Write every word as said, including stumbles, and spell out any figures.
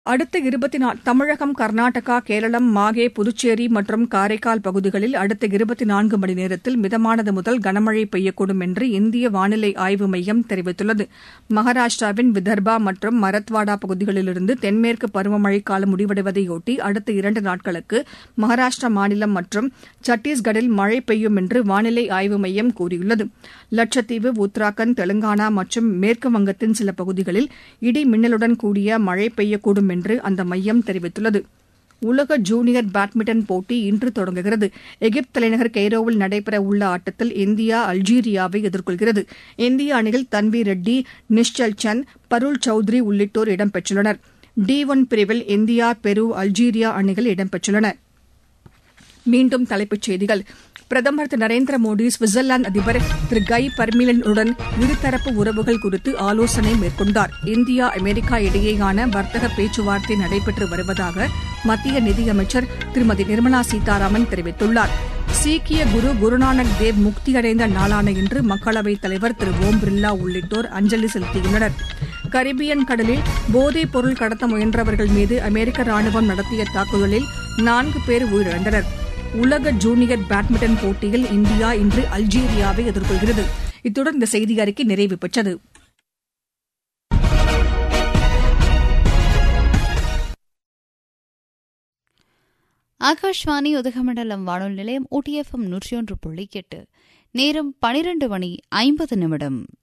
அடுத்த இருபத்தி நான்கு தமிழகம், கர்நாடகா, கேரளம், மாஹே, புதுச்சேரி மற்றும் காரைக்கால் பகுதிகளில் அடுத்த இருபத்தி நான்கு மணி நேரத்தில் மிதமானது முதல் கனமழை பெய்யக்கூடும் என்று இந்திய வானிலை ஆய்வு மையம் தெரிவித்துள்ளது. மகாராஷ்டிராவின் விதர்பா மற்றும் மரத்வாடா பகுதிகளிலிருந்து தென்மேற்கு பருவமழை காலம் முடிவடைவதையொட்டி அடுத்த இரண்டு நாட்களுக்கு மகாராஷ்டிரா மாநிலம் மற்றும் சத்தீஸ்கரில் மழை பெய்யும் என்று வானிலை ஆய்வு மையம் கூறியுள்ளது. லட்சத்தீவு, உத்தராகண்ட், தெலங்கானா மற்றும் மேற்குவங்கத்தின் சில பகுதிகளில் இடி மின்னலுடன் கூடிய மழை பெய்யக்கூடும் என்று அந்த மையம் தெரிவித்துள்ளது. உலக ஜூனியர் பேட்மிண்டன் போட்டி இன்று தொடங்குகிறது. எகிப்து தலைநகர் கெய்ரோவில் நடைபெறவுள்ள ஆட்டத்தில் இந்தியா அல்ஜீரியாவை எதிர்கொள்கிறது. இந்திய அணியில் தன்வீர் ரெட்டி, நிஷ்சல் சந்த், பருள் சௌத்ரி உள்ளிட்டோர் இடம்பெற்றுள்ளனர். டி ஒன் பிரிவில் இந்தியா, பெரு, அல்ஜீரியா அணிகள் இடம்பெற்றுள்ளன. மீண்டும் தலைப்புச் செய்திகள். பிரதமர் திரு நரேந்திர மோடி சுவிட்சர்லாந்து அதிபர் திரு கை பர்மிலனுடன் இருதரப்பு உறவுகள் குறித்து ஆலோசனை மேற்கொண்டார். இந்தியா, அமெரிக்கா இடையேயான வர்த்தக பேச்சுவார்த்தை நடைபெற்று வருவதாக மத்திய நிதியமைச்சர் திருமதி நிர்மலா சீதாராமன் தெரிவித்துள்ளார். சீக்கிய குரு குருநானக் தேவ் முக்தியடைந்த நாளான இன்று மக்களவைத் தலைவர் திரு ஓம் பிர்லா உள்ளிட்டோர் அஞ்சலி செலுத்தியுள்ளனர். கரிபியன் கடலில் போதைப் பொருள் கடத்த முயன்றவர்கள் மீது அமெரிக்க ராணுவம் நடத்திய தாக்குதலில் நான்கு பேர் உயிரிழந்தனர். உலக ஜூனியர் பேட்மிண்டன் போட்டியில் இந்தியா இன்று அல்ஜீரியாவை எதிர்கொள்கிறது. இத்துடன் இந்த செய்தி அறிக்கை நிறைவு பெற்றது. ஆகாஷ்வாணி உதகமண்டலம் வானொலி நிலையம் ஊட்டி எஃப்எம் நூற்றி ஒன்று புள்ளி எட்டு. நேரம் பனிரண்டு மணி ஐம்பது நிமிடம்.